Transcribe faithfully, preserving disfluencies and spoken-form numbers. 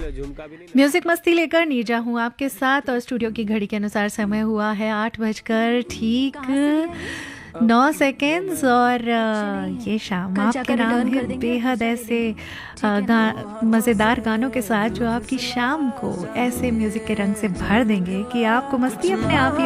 music मस्ती लेकर नीरजा हूँ आपके साथ और स्टूडियो की घड़ी के अनुसार समय हुआ है आठ बजकर ठीक नौ सेकेंड्स और ये शाम आपके नाम है बेहद ऐसे गा, मज़ेदार गानों के साथ जो आपकी शाम को ऐसे म्यूज़िक के रंग से भर देंगे कि आपको मस्ती अपने आप ही